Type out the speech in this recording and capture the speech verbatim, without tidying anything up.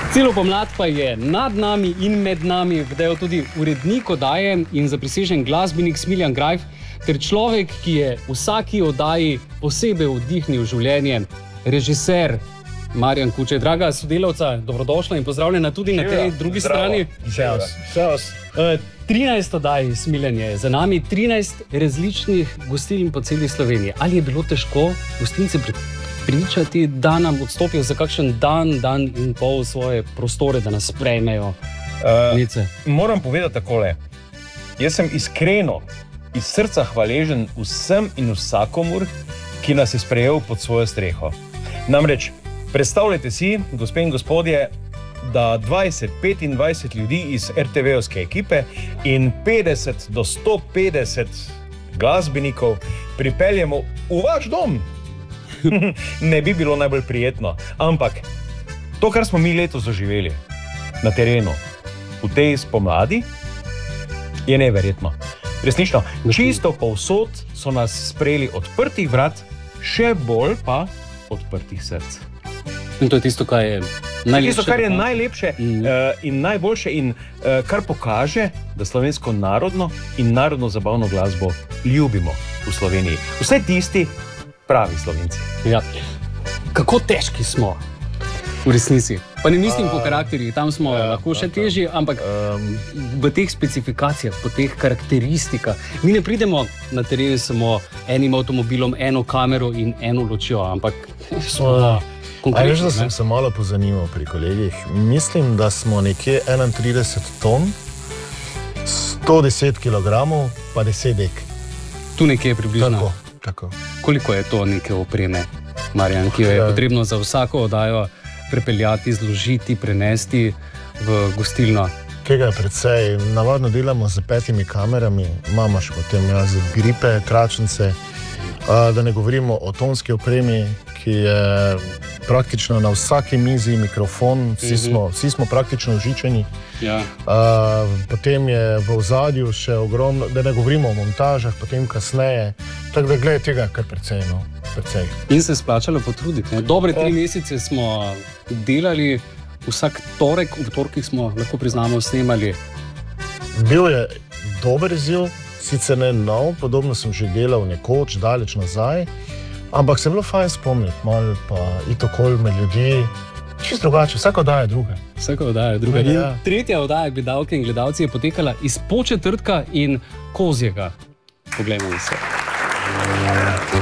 Celo pomlad pa je nad nami in med nami vdel tudi urednik oddaje in zaprisežen glasbenik Smiljan Grajf ter človek, ki je vsaki oddaji posebej vdihnil življenje, režiser Marjan Kuče. Draga sodelavca, dobrodošla in pozdravljena tudi na tej drugi strani. trinajst oddaj Smiljan je za nami, trinajst različnih gostiln po celi Sloveniji. Ali je bilo težko gostince pričati, da nam odstopijo za kakšen dan, dan in pol svoje prostore, da nas sprejmejo? Uh, moram povedati takole. Jaz sem iskreno, iz srca hvaležen vsem in vsakomur, ki nas je sprejel pod svojo streho. Namreč, predstavljajte si, gospe in gospodje, da dvajset, petindvajset ljudi iz er te ve-ovske ekipe in petdeset do sto petdeset glasbenikov pripeljemo v vaš dom. Ne bi bilo najbolj prijetno, ampak to, kar smo mi letos doživeli na terenu, v tej spomladi, je neverjetno. Resnično, čisto povsod so nas sprejeli odprtih vrat, še bolj pa odprtih src. In to je tisto, kar je najlepše. Tisto, kar je najlepše mm. uh, in najboljše in uh, kar pokaže, da slovensko narodno in narodno zabavno glasbo ljubimo v Sloveniji. Vse tisti pravi Slovenci. Ja. Kako težki smo v resnici? Pa ne mislim uh, po karakterih, tam smo uh, lahko še težji, ampak um, v teh specifikacijah, po teh karakteristikah. Mi ne pridemo na teren samo enim avtomobilom, eno kamero in eno lučjo, ampak smo uh, konkretni. Veš, da sem se malo pozanimal pri kolegih. Mislim, da smo nekje enaintrideset ton, sto deset kilogramov, pa deset dek. Tu nekje približno. Tako. Tako. Koliko je to neke opreme, Marjan, ki jo je potrebno za vsako oddajo prepeljati, zložiti, prenesti v gostilno? Tega je precej. Navadno delamo z petimi kamerami, imamo še potem jaz gripe, tračnice, da ne govorimo o tonski opremi, ki je praktično na vsaki mizi mikrofon, vsi smo, vsi smo praktično vžičeni. Ja. Uh, potem je v ozadju še ogromno, da ne govorimo o montažah, potem kasneje. Tako da glede tega kar precej, no, precej. In se splačalo potruditi, ne? Dobre tri mesece smo delali, vsak torek, v torkih smo, lahko priznamo, snemali. Bil je dober izziv, sicer ne nov, podobno sem že delal nekoč, daleč nazaj, ampak se je bilo fajn spomniti, malo pa iti okoli med ljudi. Čisto drugače, vsaka oddaja je druga. Vsaka oddaja je druga. Ja. Tretja oddaja, gledalke in gledalci, je potekala iz Podčetrtka in Kozjega. Poglejmo se.